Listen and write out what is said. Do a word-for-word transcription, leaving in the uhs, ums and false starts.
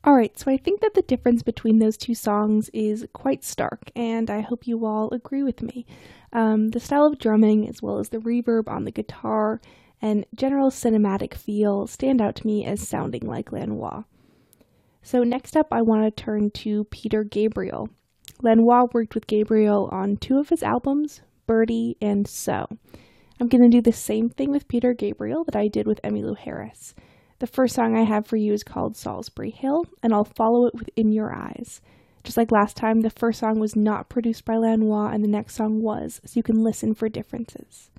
Alright, so I think that the difference between those two songs is quite stark, and I hope you all agree with me. Um, the style of drumming, as well as the reverb on the guitar, and general cinematic feel stand out to me as sounding like Lanois. So next up, I want to turn to Peter Gabriel. Lanois worked with Gabriel on two of his albums, Birdie and So. I'm going to do the same thing with Peter Gabriel that I did with Emmylou Harris. The first song I have for you is called Salisbury Hill, and I'll follow it with In Your Eyes. Just like last time, the first song was not produced by Lanois, and the next song was, so you can listen for differences.